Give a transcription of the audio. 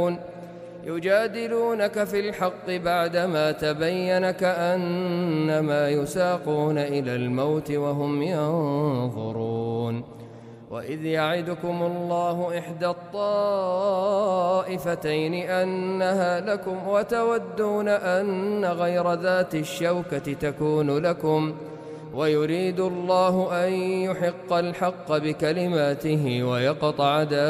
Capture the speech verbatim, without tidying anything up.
يجادلونك في الحق بعدما تبين كأنما يساقون إلى الموت وهم ينظرون. وإذ يعدكم الله إحدى الطائفتين أنها لكم وتودون أن غير ذات الشوكة تكون لكم ويريد الله أن يحق الحق بكلماته ويقطع دابر